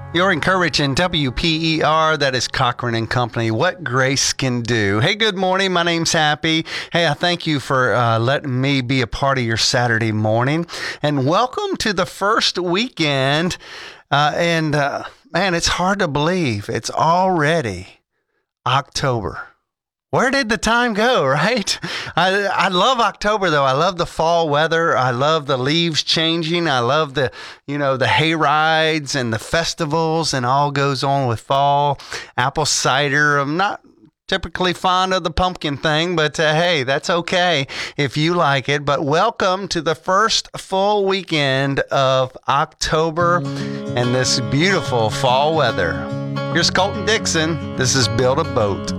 You're encouraging WPER, that is Cochran and Company, what grace can do. Hey, good morning. My name's Happy. Hey, I thank you for letting me be a part of your Saturday morning. And welcome to the first weekend. Man, it's hard to believe. It's already October. Where did the time go, right? I love October, though. I love the fall weather. I love the leaves changing. I love the hay rides and the festivals and all goes on with fall. Apple cider. I'm not typically fond of the pumpkin thing, but hey, that's okay if you like it. But welcome to the first full weekend of October and this beautiful fall weather. Here's Colton Dixon. This is Build a Boat.